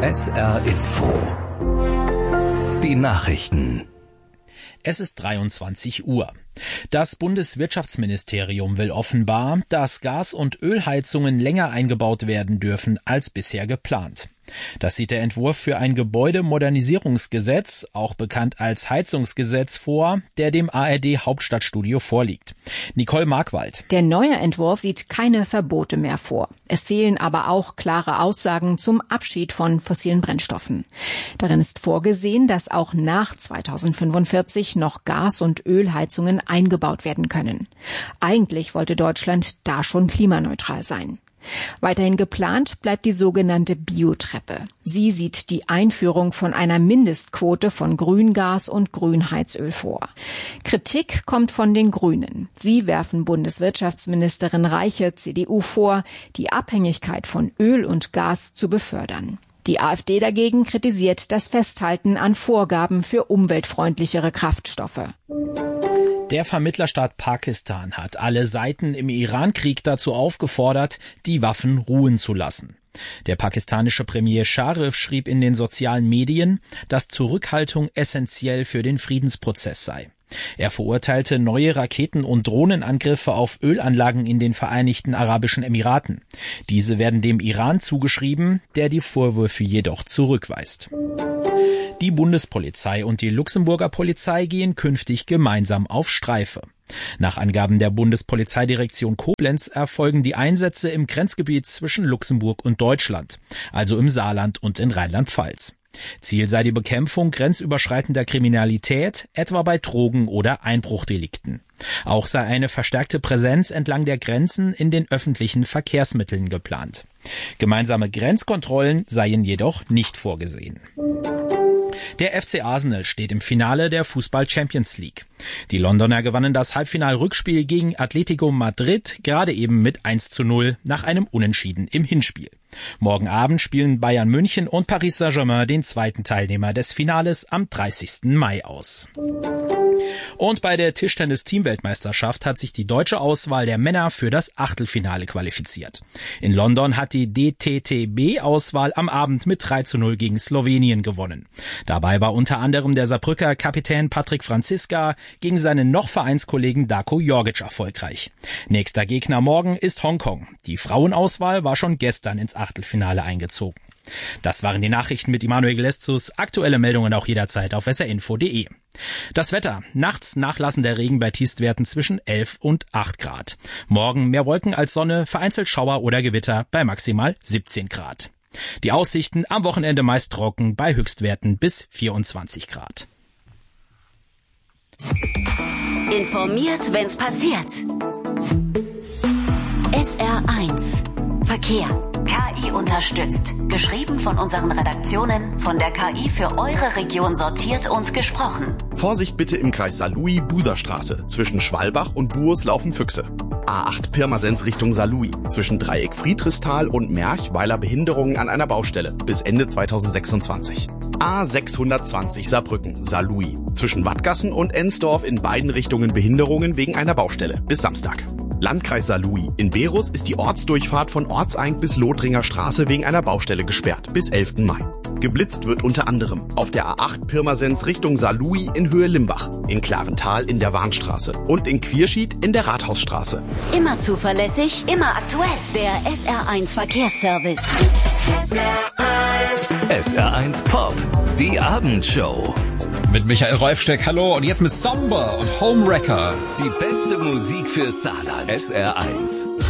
SR Info. Die Nachrichten. Es ist 23 Uhr. Das Bundeswirtschaftsministerium will offenbar, dass Gas- und Ölheizungen länger eingebaut werden dürfen als bisher geplant. Das sieht der Entwurf für ein Gebäudemodernisierungsgesetz, auch bekannt als Heizungsgesetz, vor, der dem ARD Hauptstadtstudio vorliegt. Nicole Markwald. Der neue Entwurf sieht keine Verbote mehr vor. Es fehlen aber auch klare Aussagen zum Abschied von fossilen Brennstoffen. Darin ist vorgesehen, dass auch nach 2045 noch Gas- und Ölheizungen eingebaut werden können. Eigentlich wollte Deutschland da schon klimaneutral sein. Weiterhin geplant bleibt die sogenannte Biotreppe. Sie sieht die Einführung von einer Mindestquote von Grüngas und Grünheizöl vor. Kritik kommt von den Grünen. Sie werfen Bundeswirtschaftsministerin Reiche, CDU, vor, die Abhängigkeit von Öl und Gas zu befördern. Die AfD dagegen kritisiert das Festhalten an Vorgaben für umweltfreundlichere Kraftstoffe. Der Vermittlerstaat Pakistan hat alle Seiten im Iran-Krieg dazu aufgefordert, die Waffen ruhen zu lassen. Der pakistanische Premier Sharif schrieb in den sozialen Medien, dass Zurückhaltung essentiell für den Friedensprozess sei. Er verurteilte neue Raketen- und Drohnenangriffe auf Ölanlagen in den Vereinigten Arabischen Emiraten. Diese werden dem Iran zugeschrieben, der die Vorwürfe jedoch zurückweist. Die Bundespolizei und die Luxemburger Polizei gehen künftig gemeinsam auf Streife. Nach Angaben der Bundespolizeidirektion Koblenz erfolgen die Einsätze im Grenzgebiet zwischen Luxemburg und Deutschland, also im Saarland und in Rheinland-Pfalz. Ziel sei die Bekämpfung grenzüberschreitender Kriminalität, etwa bei Drogen- oder Einbruchdelikten. Auch sei eine verstärkte Präsenz entlang der Grenzen in den öffentlichen Verkehrsmitteln geplant. Gemeinsame Grenzkontrollen seien jedoch nicht vorgesehen. Der FC Arsenal steht im Finale der Fußball-Champions League. Die Londoner gewannen das Halbfinal-Rückspiel gegen Atletico Madrid gerade eben mit 1:0 nach einem Unentschieden im Hinspiel. Morgen Abend spielen Bayern München und Paris Saint-Germain den zweiten Teilnehmer des Finales am 30. Mai aus. Und bei der Tischtennis-Teamweltmeisterschaft hat sich die deutsche Auswahl der Männer für das Achtelfinale qualifiziert. In London hat die DTTB-Auswahl am Abend mit 3:0 gegen Slowenien gewonnen. Dabei war unter anderem der Saarbrücker Kapitän Patrick Franziska gegen seinen noch Vereinskollegen Darko Jorgic erfolgreich. Nächster Gegner morgen ist Hongkong. Die Frauenauswahl war schon gestern ins Achtelfinale eingezogen. Das waren die Nachrichten mit Immanuel Gleszus. Aktuelle Meldungen auch jederzeit auf srinfo.de. Das Wetter. Nachts nachlassender Regen bei Tiefstwerten zwischen 11 und 8 Grad. Morgen mehr Wolken als Sonne, vereinzelt Schauer oder Gewitter bei maximal 17 Grad. Die Aussichten am Wochenende meist trocken bei Höchstwerten bis 24 Grad. Informiert, wenn's passiert. SR1 Verkehr. KI unterstützt. Geschrieben von unseren Redaktionen, von der KI für eure Region sortiert und gesprochen. Vorsicht bitte im Kreis Saarlouis, Buserstraße. Zwischen Schwalbach und Buos laufen Füchse. A8 Pirmasens Richtung Saarlouis. Zwischen Dreieck Friedrichsthal und Merch, weiler Behinderungen an einer Baustelle. Bis Ende 2026. A620 Saarbrücken, Saarlouis. Zwischen Wattgassen und Ensdorf in beiden Richtungen Behinderungen wegen einer Baustelle. Bis Samstag. Landkreis Saarlouis. In Berus ist die Ortsdurchfahrt von Ortseing bis Lothringer Straße wegen einer Baustelle gesperrt. Bis 11. Mai. Geblitzt wird unter anderem auf der A8 Pirmasens Richtung Saarlouis in Höhe Limbach, in Klarental in der Warnstraße und in Quierschied in der Rathausstraße. Immer zuverlässig, immer aktuell. Der SR1 Verkehrsservice. SR1 Pop. Die Abendshow. Mit Michael Rolfsteck, hallo, und jetzt mit Somber und Homewrecker. Die beste Musik für Saarland. SR1.